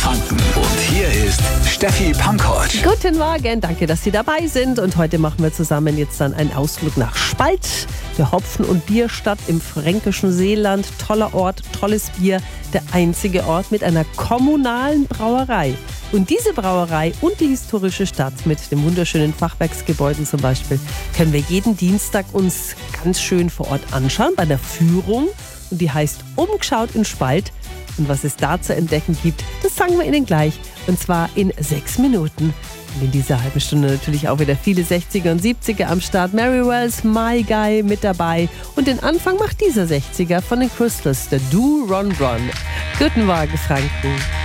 Franken. Und hier ist Steffi Pankoć. Guten Morgen, danke, dass Sie dabei sind. Und heute machen wir zusammen jetzt dann einen Ausflug nach Spalt, der Hopfen- und Bierstadt im fränkischen Seeland. Toller Ort, tolles Bier, der einzige Ort mit einer kommunalen Brauerei. Und diese Brauerei und die historische Stadt mit den wunderschönen Fachwerksgebäuden zum Beispiel können wir jeden Dienstag uns ganz schön vor Ort anschauen bei der Führung. Und die heißt Umgeschaut in Spalt. Und was es da zu entdecken gibt, das sagen wir Ihnen gleich. Und zwar in 6 Minuten. Und in dieser halben Stunde natürlich auch wieder viele 60er und 70er am Start. Mary Wells, My Guy mit dabei. Und den Anfang macht dieser 60er von den Crystals, der Do Ron Ron. Guten Morgen, Franken.